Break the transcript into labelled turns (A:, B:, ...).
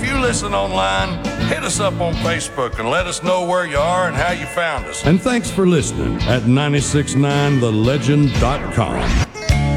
A: if you listen online, hit us up on Facebook and let us know where you are and how you found us.
B: And thanks for listening at 969thelegend.com.